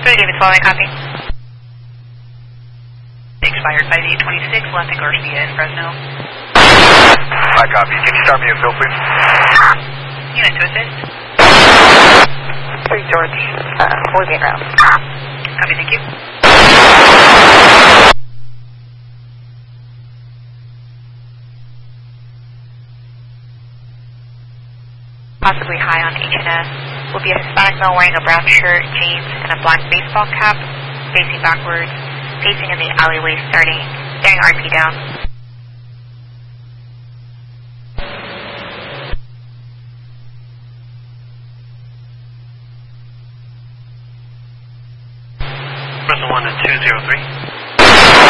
David, following copy. Expired 5826, Atlantic Garcia in Fresno. I copy. Can you start me a fill, please? Unit to assist. 3 George, Olivia ground. Copy, thank you. Possibly high on H&S. Will be a Hispanic male wearing a brown shirt, jeans, and a black baseball cap, facing backwards, facing in the alleyway, staring RP down. Fresno 1 to 203.